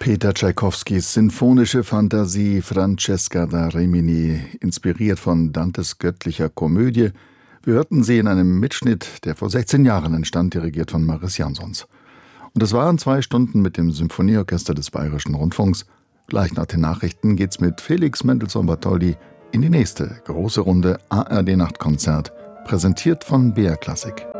Peter Tschaikowskis sinfonische Fantasie Francesca da Rimini, inspiriert von Dantes göttlicher Komödie. Wir hörten sie in einem Mitschnitt, der vor 16 Jahren entstand, dirigiert von Mariss Jansons. Und es waren 2 Stunden mit dem Symphonieorchester des Bayerischen Rundfunks. Gleich nach den Nachrichten geht's mit Felix Mendelssohn-Bartholdy in die nächste große Runde ARD Nachtkonzert, präsentiert von BR Klassik.